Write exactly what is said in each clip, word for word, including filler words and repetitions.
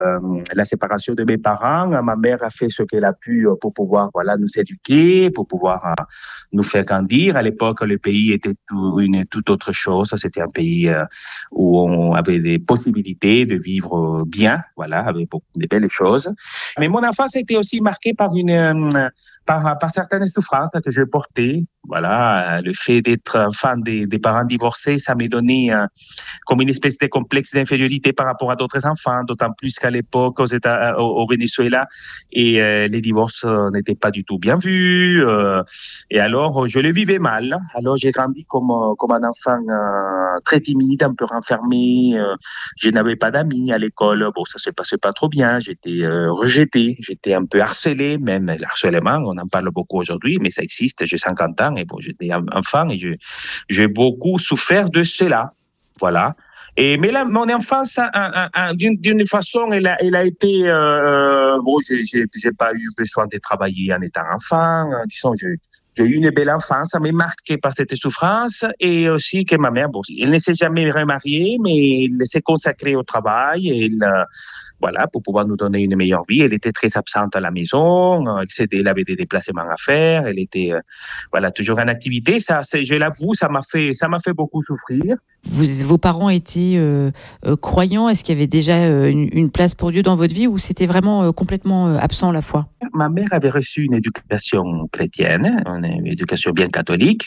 euh, la séparation de mes parents. Ma mère a fait ce qu'elle a pu pour pouvoir voilà, nous éduquer, pour pouvoir euh, nous faire grandir. À l'époque, le pays était tout, une toute autre chose. C'était un pays euh, où on avait des possibilités de vivre bien, voilà, avec beaucoup de belles choses. Mais mon enfance a été aussi marquée par une... Euh, Par, par certaines souffrances que je portais. Voilà, le fait d'être enfant des, des parents divorcés, ça m'a donné euh, comme une espèce de complexe d'infériorité par rapport à d'autres enfants, d'autant plus qu'à l'époque, aux États, au, au Venezuela, et euh, les divorces euh, n'étaient pas du tout bien vus. Euh, et alors, je le vivais mal. Alors, j'ai grandi comme, comme un enfant euh, très timide, un peu renfermé. Euh, je n'avais pas d'amis à l'école. Bon, ça se passait pas trop bien. J'étais euh, rejeté. J'étais un peu harcelé, même l'harcèlement. On en parle beaucoup aujourd'hui, mais ça existe. J'ai cinquante ans et bon, j'étais enfant et je, j'ai beaucoup souffert de cela. Voilà. Et, mais là, mon enfance, hein, hein, hein, d'une, d'une façon, elle a, elle a été... Euh, bon, j'ai, j'ai, j'ai pas eu besoin de travailler en étant enfant. Disons, j'ai, j'ai eu une belle enfance. Ça m'a marqué par cette souffrance. Et aussi que ma mère, bon, elle ne s'est jamais remariée, mais elle s'est consacrée au travail. Et elle... Euh, voilà, pour pouvoir nous donner une meilleure vie. Elle était très absente à la maison, elle, elle avait des déplacements à faire, elle était, euh, voilà, toujours en activité. Ça, c'est, je l'avoue, ça m'a fait, ça m'a fait beaucoup souffrir. Vous, vos parents étaient euh, euh, croyants? Est-ce qu'il y avait déjà euh, une, une place pour Dieu dans votre vie ou c'était vraiment euh, complètement euh, absent la foi? Ma mère avait reçu une éducation chrétienne, une éducation bien catholique,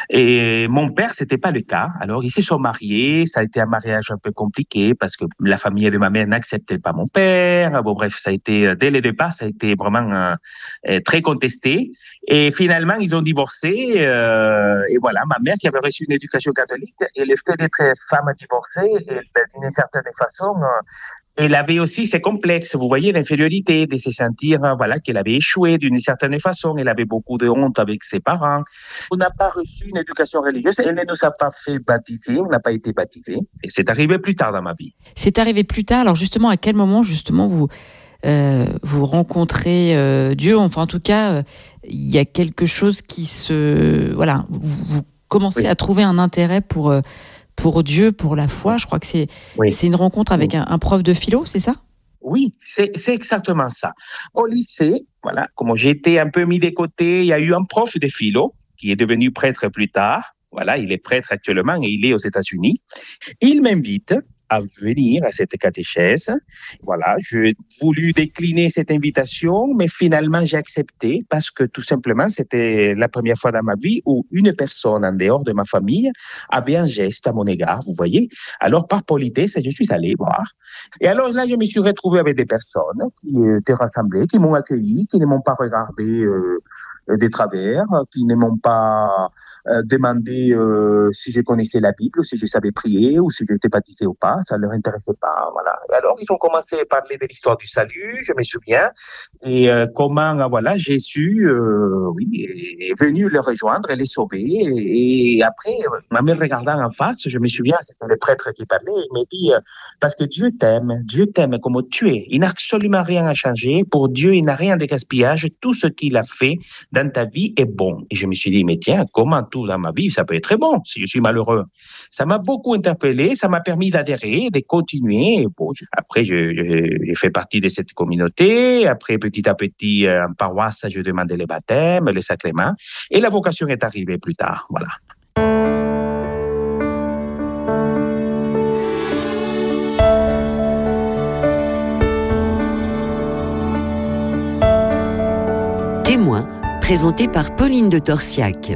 et mon père, c'était pas le cas. Alors, ils se sont mariés, ça a été un mariage un peu compliqué parce que la famille de ma mère n'acceptait pas mon père. Bon, bref, ça a été, dès le départ, ça a été vraiment euh, très contesté. Et finalement, ils ont divorcé, euh, et voilà, ma mère qui avait reçu une éducation catholique, et le fait d'être femme divorcée, et d'une certaine façon, euh, elle avait aussi ses complexes, vous voyez, l'infériorité, de se sentir, voilà, qu'elle avait échoué d'une certaine façon. Elle avait beaucoup de honte avec ses parents. On n'a pas reçu une éducation religieuse. Elle ne nous a pas fait baptiser. On n'a pas été baptisés. Et c'est arrivé plus tard dans ma vie. C'est arrivé plus tard. Alors justement, à quel moment, justement, vous, euh, vous rencontrez euh, Dieu? Enfin, en tout cas, il euh, y a quelque chose qui se... Voilà, vous, vous commencez oui. à trouver un intérêt pour... Euh, pour Dieu, pour la foi. Je crois que c'est, oui. c'est une rencontre avec oui. un, un prof de philo, c'est ça? Oui, c'est, c'est exactement ça. Au lycée, voilà, comme j'ai été un peu mis de côté, il y a eu un prof de philo qui est devenu prêtre plus tard. Voilà, il est prêtre actuellement et il est aux États-Unis. Il m'invite à venir à cette catéchèse. Voilà, j'ai voulu décliner cette invitation, mais finalement j'ai accepté parce que tout simplement c'était la première fois dans ma vie où une personne en dehors de ma famille avait un geste à mon égard, vous voyez. Alors par politesse, je suis allé voir. Et alors là, je me suis retrouvé avec des personnes qui étaient rassemblées, qui m'ont accueilli, qui ne m'ont pas regardé euh, des travers, qui ne m'ont pas euh, demandé euh, si je connaissais la Bible, si je savais prier ou si j'étais baptisé ou pas. Ça ne leur intéressait pas, voilà. Et alors, ils ont commencé à parler de l'histoire du salut, je me souviens, et euh, comment, voilà, Jésus, euh, oui, est venu les rejoindre et les sauver. Et, et après, ma mère regardant en face, je me souviens, c'était le prêtre qui parlait, il m'a dit, euh, parce que Dieu t'aime, Dieu t'aime comme tu es. Il n'a absolument rien à changer. Pour Dieu, il n'a rien de gaspillage. Tout ce qu'il a fait dans ta vie est bon. Et je me suis dit, mais tiens, comment tout dans ma vie, ça peut être très bon si je suis malheureux. Ça m'a beaucoup interpellé, ça m'a permis d'adhérer, de continuer. Et bon, après, je, je, je fais partie de cette communauté. Après, petit à petit, en paroisse, je demandais les baptêmes, les sacrements. Et la vocation est arrivée plus tard. Voilà. Témoin, présenté par Pauline de Torsiac.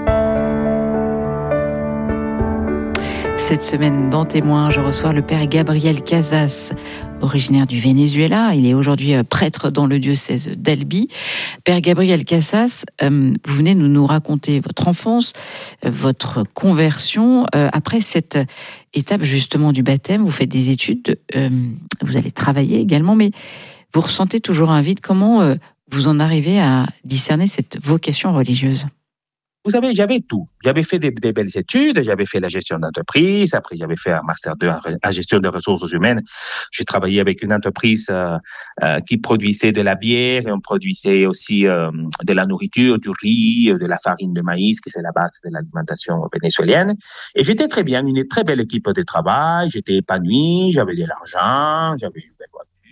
Cette semaine, dans Témoin, je reçois le père Gabriel Casas, originaire du Venezuela. Il est aujourd'hui prêtre dans le diocèse d'Albi. Père Gabriel Casas, euh, vous venez nous, nous raconter votre enfance, euh, votre conversion. Euh, après cette étape justement du baptême, vous faites des études, euh, vous allez travailler également, mais vous ressentez toujours un vide. Comment euh, vous en arrivez à discerner cette vocation religieuse? Vous savez, j'avais tout. J'avais fait des, des belles études, j'avais fait la gestion d'entreprise, après j'avais fait un master deux en gestion de ressources humaines. J'ai travaillé avec une entreprise euh, euh, qui produisait de la bière et on produisait aussi euh, de la nourriture, du riz, de la farine de maïs, qui c'est la base de l'alimentation vénézuélienne. Et j'étais très bien, une très belle équipe de travail, j'étais épanoui, j'avais de l'argent, j'avais une belle voiture.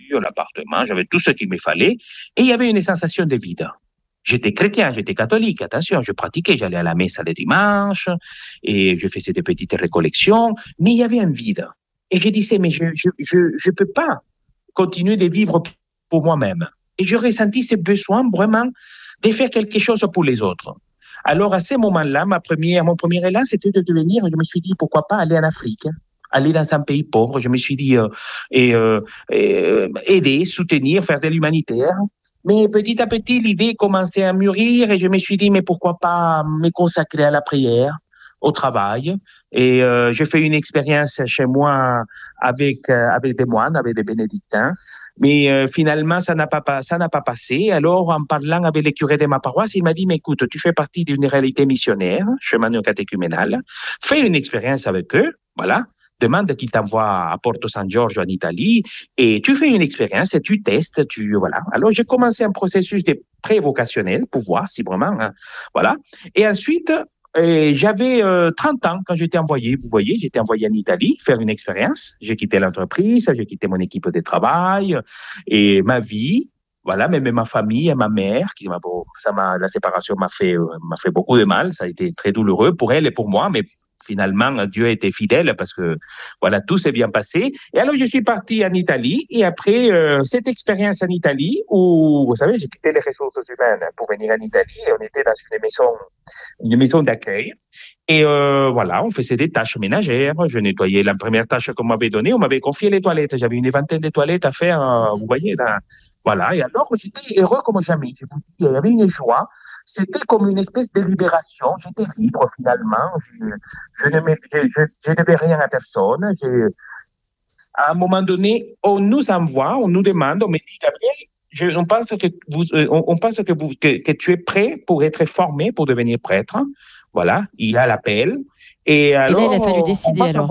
voiture, l'appartement, j'avais tout ce qu'il me fallait. Et il y avait une sensation de vide. J'étais chrétien, j'étais catholique, attention, je pratiquais, j'allais à la messe le dimanche et je faisais des petites récollections, mais il y avait un vide. Et je disais, mais je je je je peux pas continuer de vivre pour moi-même. Et je ressentis ce besoin vraiment de faire quelque chose pour les autres. Alors à ce moment-là, ma première, mon premier élan, c'était de devenir, je me suis dit, pourquoi pas aller en Afrique, aller dans un pays pauvre. Je me suis dit, euh, et, euh, et, aider, soutenir, faire de l'humanitaire. Mais petit à petit, l'idée commençait à mûrir et je me suis dit, mais pourquoi pas me consacrer à la prière, au travail. Et euh, j'ai fait une expérience chez moi avec, euh, avec des moines, avec des bénédictins. Mais euh, finalement, ça n'a pas, ça n'a pas passé. Alors, en parlant avec les curés de ma paroisse, il m'a dit, mais écoute, tu fais partie d'une réalité missionnaire, chemin néo-catéchuménal. Fais une expérience avec eux, voilà. Demande qu'ils t'envoient à Porto San Giorgio en Italie et tu fais une expérience et tu testes, tu, voilà. Alors, j'ai commencé un processus de pré-vocationnel pour voir si vraiment, hein, voilà. Et ensuite, et j'avais euh, trente ans quand j'étais envoyé. Vous voyez, j'étais envoyé en Italie faire une expérience. J'ai quitté l'entreprise, j'ai quitté mon équipe de travail et ma vie. Voilà, même ma famille et ma mère, qui m'a, ça m'a, la séparation m'a fait, m'a fait beaucoup de mal. Ça a été très douloureux pour elle et pour moi, mais finalement, Dieu a été fidèle parce que, voilà, tout s'est bien passé. Et alors, je suis parti en Italie et après euh, cette expérience en Italie où, vous savez, j'ai quitté les ressources humaines pour venir en Italie et on était dans une maison, une maison d'accueil. Et euh, voilà, on faisait des tâches ménagères. Je nettoyais la première tâche qu'on m'avait donnée. On m'avait confié les toilettes. J'avais une vingtaine de toilettes à faire, euh, vous voyez. Dans... Voilà. Et alors, j'étais heureux comme jamais. Je vous dis, il y avait une joie. C'était comme une espèce de libération. J'étais libre finalement. Je, je ne me, je, je, je devais rien à personne. Je... À un moment donné, on nous envoie, on nous demande, on me dit, Gabriel, je, on pense que vous, on, on pense que vous, que, que tu es prêt pour être formé pour devenir prêtre. Voilà, il y a l'appel. Et, alors, et là, il a fallu décider alors.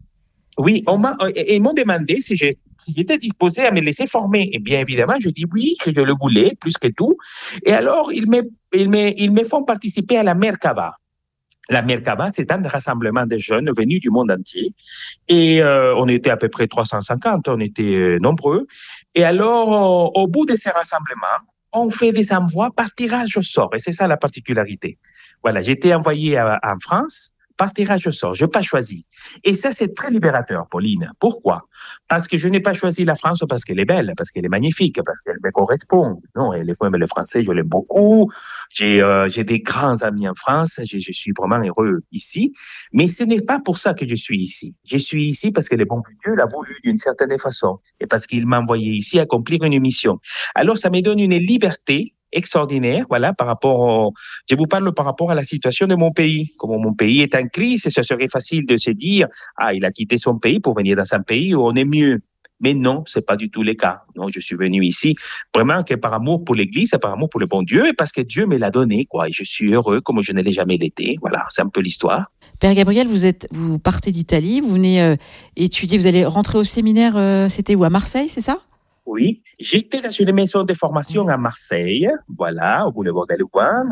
Oui, on m'a, et, et ils m'ont demandé si, j'ai, si j'étais disposé à me laisser former. Et bien évidemment, je dis oui, je le voulais, plus que tout. Et alors, ils me, ils me, ils me font participer à la Merkaba. La Merkaba, c'est un rassemblement de jeunes venus du monde entier. Et euh, on était à peu près trois cent cinquante, on était euh, nombreux. Et alors, au, au bout de ces rassemblements, on fait des envois par tirage au sort. Et c'est ça la particularité. Voilà, j'ai été envoyé à, en France par tirage au sort. Je n'ai pas choisi. Et ça, c'est très libérateur, Pauline. Pourquoi? Parce que je n'ai pas choisi la France parce qu'elle est belle, parce qu'elle est magnifique, parce qu'elle me correspond. Non, elle est vraiment le français, je l'aime beaucoup. J'ai, euh, j'ai des grands amis en France. Je, je suis vraiment heureux ici. Mais ce n'est pas pour ça que je suis ici. Je suis ici parce que le bon Dieu l'a voulu d'une certaine façon. Et parce qu'il m'a envoyé ici accomplir une mission. Alors, ça me donne une liberté extraordinaire, voilà, par rapport au, je vous parle par rapport à la situation de mon pays. Comme mon pays est en crise, ce serait facile de se dire, ah, il a quitté son pays pour venir dans un pays où on est mieux. Mais non, c'est pas du tout le cas. Non, je suis venu ici vraiment que par amour pour l'Église, par amour pour le bon Dieu et parce que Dieu me l'a donné, quoi. Et je suis heureux comme je ne l'ai jamais été. Voilà, c'est un peu l'histoire. Père Gabriel, vous êtes, vous partez d'Italie, vous venez euh, étudier, vous allez rentrer au séminaire, euh, c'était où, à Marseille, c'est ça? Oui, j'étais dans une maison de formation à Marseille, voilà, au boulevard de Louvain,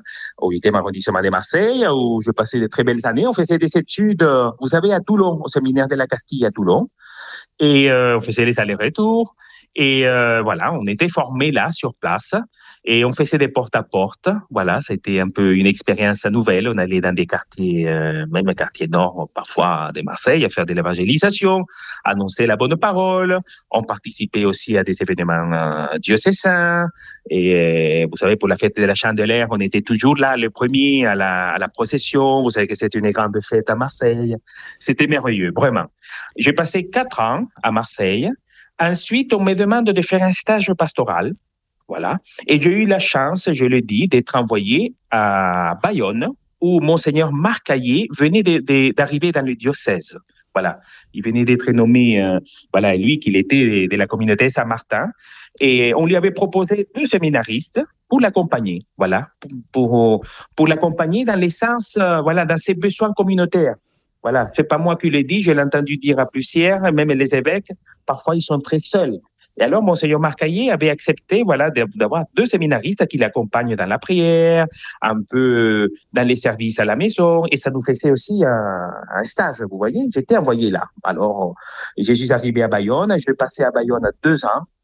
au huitième arrondissement de Marseille, où je passais de très belles années. On faisait des études, vous savez, à Toulon, au séminaire de la Castille à Toulon. Et euh, on faisait les allers-retours. Et euh, voilà, on était formés là, sur place. Et on faisait des porte-à-porte. Voilà, c'était un peu une expérience nouvelle. On allait dans des quartiers, euh, même un quartier nord, parfois, de Marseille, à faire de l'évangélisation, annoncer la bonne parole. On participait aussi à des événements euh, diocésains. Et euh, vous savez, pour la fête de la Chandeleur, on était toujours là, le premier, à la, à la procession. Vous savez que c'est une grande fête à Marseille. C'était merveilleux, vraiment. J'ai passé quatre ans à Marseille. Ensuite, on me demande de faire un stage pastoral. Voilà. Et j'ai eu la chance, je le dis, d'être envoyé à Bayonne, où Monseigneur Marc Caillé venait de, de, d'arriver dans le diocèse. Voilà. Il venait d'être nommé, euh, voilà, lui, qu'il était de la communauté Saint-Martin. Et on lui avait proposé deux séminaristes pour l'accompagner. Voilà. Pour, pour, pour l'accompagner dans l'essence, euh, voilà, dans ses besoins communautaires. Voilà, c'est pas moi qui l'ai dit, je l'ai entendu dire à plusieurs, même les évêques, parfois ils sont très seuls. Et alors, Monseigneur Marc Caillé avait accepté, voilà, d'avoir deux séminaristes qui l'accompagnent dans la prière, un peu dans les services à la maison, et ça nous faisait aussi un, un stage, vous voyez. J'étais envoyé là. Alors, je suis arrivé à Bayonne, je vais passer à Bayonne deux ans.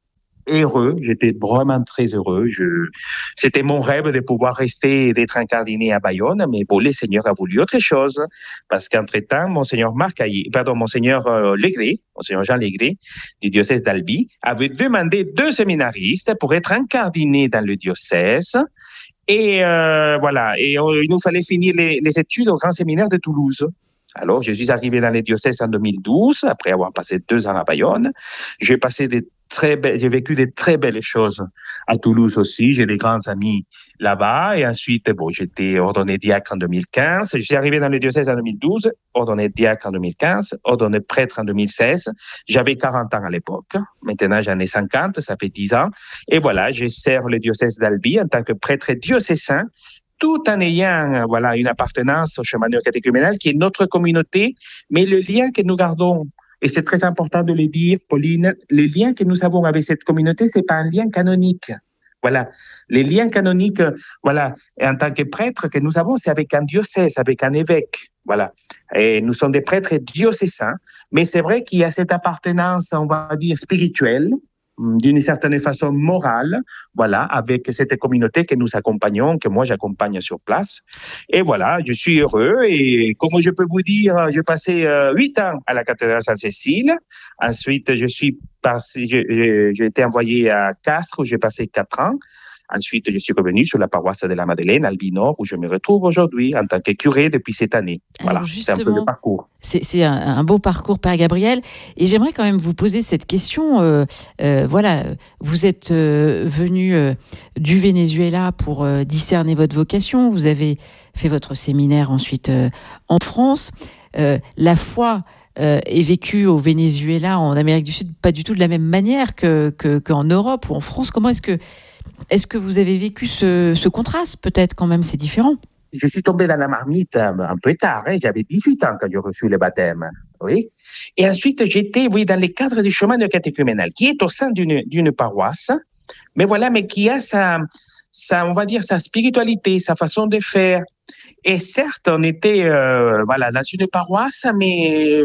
heureux, j'étais vraiment très heureux. Je, c'était mon rêve de pouvoir rester et d'être incardiné à Bayonne, mais bon, le Seigneur a voulu autre chose, parce qu'entre-temps, Monseigneur Marc Aillé, pardon, Monseigneur euh, Légré, Monseigneur Jean Légré, du diocèse d'Albi, avait demandé deux séminaristes pour être incardinés dans le diocèse. Et euh, voilà, et euh, il nous fallait finir les, les études au Grand Séminaire de Toulouse. Alors, je suis arrivé dans les diocèses en deux mille douze, après avoir passé deux ans à Bayonne. J'ai passé des très belles, j'ai vécu des très belles choses à Toulouse aussi. J'ai des grands amis là-bas. Et ensuite, bon, j'étais ordonné diacre en deux mille quinze. Je suis arrivé dans le diocèse en deux mille douze, ordonné diacre en deux mille quinze, ordonné prêtre en deux mille seize. J'avais quarante ans à l'époque. Maintenant, j'en ai cinquante, ça fait dix ans. Et voilà, je sers le diocèse d'Albi en tant que prêtre diocésain, tout en ayant, voilà, une appartenance au chemin catéchuménal qui est notre communauté, mais le lien que nous gardons, et c'est très important de le dire, Pauline, le lien que nous avons avec cette communauté, c'est pas un lien canonique. Voilà. Les liens canoniques, voilà, et en tant que prêtre que nous avons, c'est avec un diocèse, avec un évêque. Voilà. Et nous sommes des prêtres diocésains, mais c'est vrai qu'il y a cette appartenance, on va dire, spirituelle, d'une certaine façon morale, voilà, avec cette communauté que nous accompagnons, que moi j'accompagne sur place. Et voilà, je suis heureux et comme je peux vous dire, j'ai passé huit ans à la cathédrale Sainte-Cécile. Ensuite, je suis passé, j'ai, j'ai été envoyé à Castres où j'ai passé quatre ans. Ensuite, je suis revenu sur la paroisse de la Madeleine, Albi Nord, où je me retrouve aujourd'hui en tant que curé depuis cette année. Voilà, c'est un peu le parcours. C'est, c'est un, un beau parcours, Père Gabriel. Et j'aimerais quand même vous poser cette question. Euh, euh, voilà, vous êtes euh, venu euh, du Venezuela pour euh, discerner votre vocation. Vous avez fait votre séminaire ensuite euh, en France. Euh, la foi euh, est vécue au Venezuela, en Amérique du Sud, pas du tout de la même manière que, que, qu'en Europe ou en France. Comment est-ce que Est-ce que vous avez vécu ce, ce contraste? Peut-être quand même, c'est différent. Je suis tombé dans la marmite un peu tard. Hein. J'avais dix-huit ans quand j'ai reçu le baptême. Oui. Et ensuite, j'étais oui, dans le cadre du chemin de catéchuménal, qui est au sein d'une, d'une paroisse, mais voilà, mais qui a sa, sa, on va dire, sa spiritualité, sa façon de faire. Et certes, on était euh, voilà, dans une paroisse, mais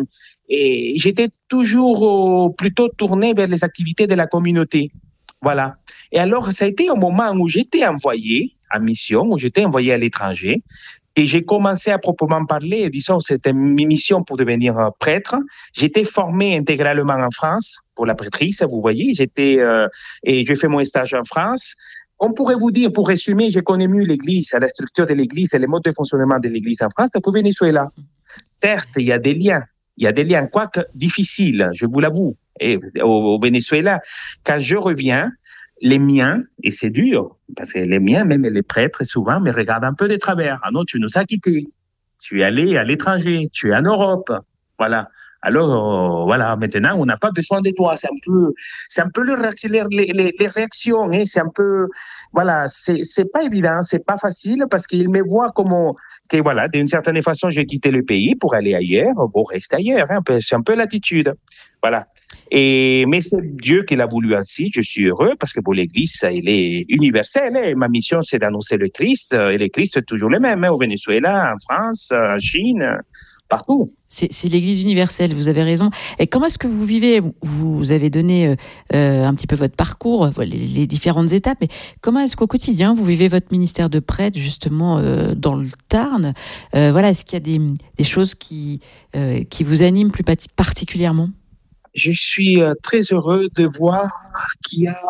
et j'étais toujours euh, plutôt tourné vers les activités de la communauté. Voilà. Et alors, ça a été au moment où j'étais envoyé en mission, où j'étais envoyé à l'étranger, et j'ai commencé à proprement parler, disons, c'était une mission pour devenir prêtre. J'étais formé intégralement en France pour la prêtrise, vous voyez. J'étais euh, et j'ai fait mon stage en France. On pourrait vous dire, pour résumer, je connais mieux l'Église, la structure de l'Église et les modes de fonctionnement de l'Église en France qu'au Venezuela. Certes, il y a des liens. Il y a des liens, quoique difficiles, je vous l'avoue. Et au, au Venezuela, quand je reviens, les miens, et c'est dur, parce que les miens, même les prêtres, souvent, me regardent un peu de travers. Ah non, tu nous as quittés. Tu es allé à l'étranger. Tu es en Europe. Voilà. Alors, euh, voilà, maintenant, on n'a pas besoin de toi. C'est un peu, c'est un peu le, les, les, les réactions, hein. C'est un peu, voilà, c'est, c'est pas évident, c'est pas facile parce qu'ils me voient comme, que voilà, d'une certaine façon, j'ai quitté le pays pour aller ailleurs. Bon, reste ailleurs, hein. C'est un peu l'attitude. Voilà. Et, mais c'est Dieu qui l'a voulu ainsi. Je suis heureux parce que pour l'Église, elle est universelle. Hein. Ma mission, c'est d'annoncer le Christ. Et le Christ est toujours le même, hein, au Venezuela, en France, en Chine. Partout. C'est, c'est l'Église universelle, vous avez raison. Et comment est-ce que vous vivez? Vous avez donné euh, un petit peu votre parcours, les, les différentes étapes, mais comment est-ce qu'au quotidien, vous vivez votre ministère de prêtre, justement, euh, dans le Tarn? euh, Voilà, est-ce qu'il y a des, des choses qui, euh, qui vous animent plus particulièrement? Je suis euh, très heureux de voir qu'il y a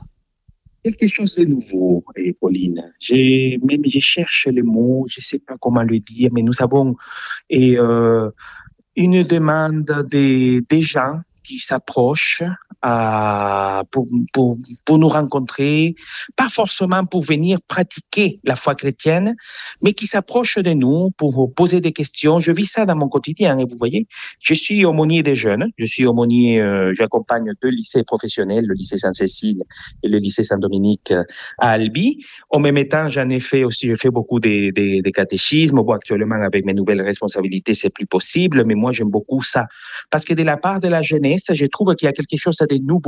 quelque chose de nouveau, et Pauline. J'ai, même je cherche les mots, je ne sais pas comment le dire, mais nous avons et, euh, une demande des, des gens qui s'approchent à, pour, pour, pour nous rencontrer, pas forcément pour venir pratiquer la foi chrétienne, mais qui s'approchent de nous pour poser des questions. Je vis ça dans mon quotidien, et vous voyez, je suis aumônier des jeunes, je suis aumônier, euh, j'accompagne deux lycées professionnels, le lycée Sainte-Cécile et le lycée Saint-Dominique à Albi. En même temps, j'en ai fait aussi, je fais beaucoup des, des, des catéchismes. Bon, actuellement, avec mes nouvelles responsabilités, c'est plus possible, mais moi, j'aime beaucoup ça. Parce que de la part de la jeunesse, je trouve qu'il y a quelque chose de nouveau.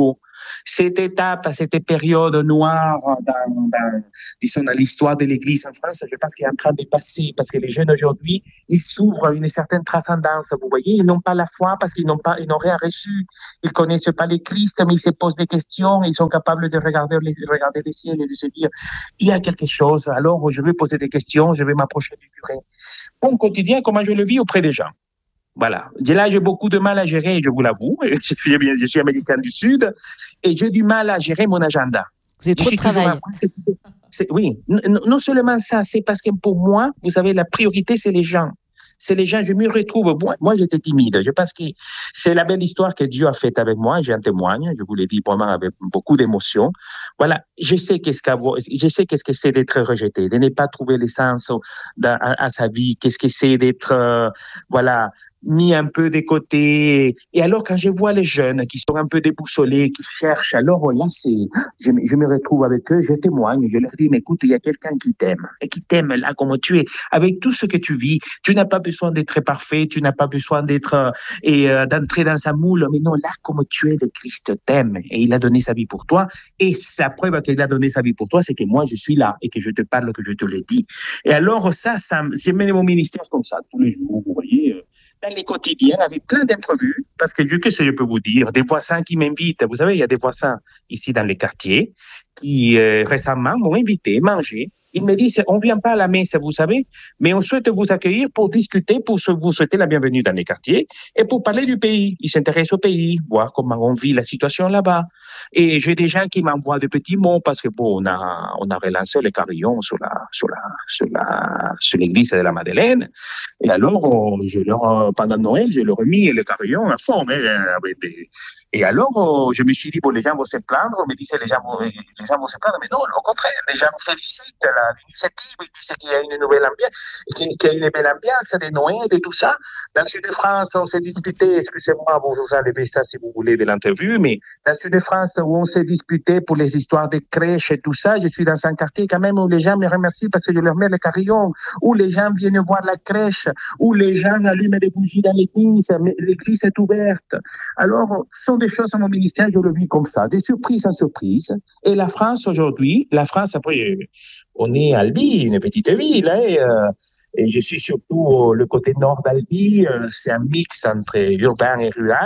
cette étape, cette période noire dans, dans, disons, dans l'histoire de l'Église en France, je pense qu'il est en train de passer, parce que les jeunes aujourd'hui, ils s'ouvrent à une certaine transcendance. Vous voyez, ils n'ont pas la foi parce qu'ils n'ont pas, ils n'ont rien reçu. Ils connaissent pas les Christ, mais ils se posent des questions, ils sont capables de regarder les, regarder les ciels et de se dire, il y a quelque chose, alors je vais poser des questions, je vais m'approcher du curé. Mon quotidien, comment je le vis auprès des gens. Voilà. Là, j'ai beaucoup de mal à gérer, je vous l'avoue. Je suis, je suis américain du Sud et j'ai du mal à gérer mon agenda. Vous avez trop de travail. C'est, c'est, oui, non, non seulement ça, c'est parce que pour moi, vous savez, la priorité, c'est les gens. C'est les gens, je me retrouve, moi, moi j'étais timide, je pense que c'est la belle histoire que Dieu a faite avec moi, j'en témoigne, je vous l'ai dit vraiment avec beaucoup d'émotion. Voilà, je sais qu'est-ce que, je sais qu'est-ce que c'est d'être rejeté, de ne pas trouver l'essence à, à, à sa vie, qu'est-ce que c'est d'être, euh, voilà, mis un peu de côté. Et alors, quand je vois les jeunes qui sont un peu déboussolés, qui cherchent, alors là, c'est, je, je me retrouve avec eux, je témoigne, je leur dis, mais écoute, il y a quelqu'un qui t'aime, et qui t'aime là comme tu es, avec tout ce que tu vis. Tu n'as pas besoin d'être parfait, tu n'as pas besoin d'être, euh, et euh, d'entrer dans sa moule, mais non, là, comme tu es, le Christ t'aime, et il a donné sa vie pour toi, et la preuve qu'il a donné sa vie pour toi, c'est que moi, je suis là, et que je te parle, que je te le dis. Et alors, ça, ça, j'ai mené mon ministère comme ça, tous les jours, vous voyez, euh, dans les quotidiens, avec plein d'imprévus, parce que Dieu, qu'est-ce que je peux vous dire? Des voisins qui m'invitent, vous savez, il y a des voisins ici dans les quartiers qui euh, récemment m'ont invité à manger. Ils me disent, on vient pas à la messe, vous savez, mais on souhaite vous accueillir pour discuter, pour vous souhaiter la bienvenue dans les quartiers et pour parler du pays. Ils s'intéressent au pays, voir comment on vit la situation là-bas. Et j'ai des gens qui m'envoient des petits mots parce que bon, on a, on a relancé les carillons sur la, sur la, sur la, sur l'église de la Madeleine. Et alors, je leur, pendant Noël, je leur ai mis le carillon à fond, mais avec des, et alors, je me suis dit, bon, les gens vont se plaindre, on me disait, les gens vont, les gens vont se plaindre, mais non, au contraire, les gens félicitent la, l'initiative, ils disent qu'il y a une nouvelle ambiance, qu'il y a une belle ambiance, des Noël et tout ça. Dans le sud de France, on s'est disputé, excusez-moi, vous vous enlevez ça si vous voulez de l'interview, mais dans le sud de France, où on s'est disputé pour les histoires des crèches et tout ça, je suis dans un quartier quand même où les gens me remercient parce que je leur mets le carillon, où les gens viennent voir la crèche, où les gens allument des bougies dans l'église, l'église est ouverte. Alors, sont des choses à mon ministère, je le vis comme ça, des surprises en surprises. Et la France aujourd'hui, la France, après, on est à Albi, une petite ville, hein, et, euh, et je suis surtout le côté nord d'Albi, euh, c'est un mix entre urbain et rural.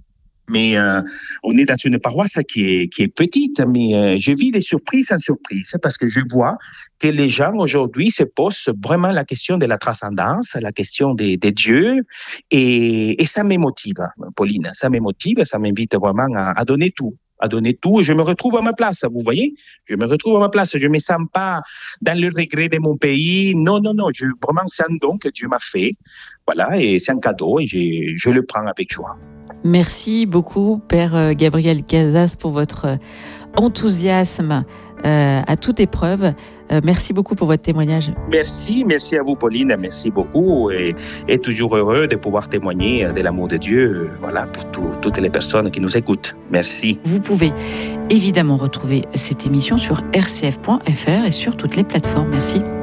Mais euh, on est dans une paroisse qui est, qui est petite, mais euh, je vis des surprises en surprises parce que je vois que les gens aujourd'hui se posent vraiment la question de la transcendance, la question des, des dieux, et, et ça me motive, Pauline, ça me motive, ça m'invite vraiment à, à donner tout. à donner tout et je me retrouve à ma place, vous voyez, je me retrouve à ma place, je me sens pas dans le regret de mon pays, non, non, non, je vraiment sens donc que Dieu m'a fait, voilà, et c'est un cadeau et je, je le prends avec joie. Merci beaucoup, Père Gabriel Casas, pour votre enthousiasme euh, à toute épreuve. Euh, merci beaucoup pour votre témoignage. Merci, merci à vous, Pauline, merci beaucoup et, et toujours heureux de pouvoir témoigner de l'amour de Dieu, voilà, pour tout, toutes les personnes qui nous écoutent. Merci. Vous pouvez évidemment retrouver cette émission sur r c f point f r et sur toutes les plateformes. Merci.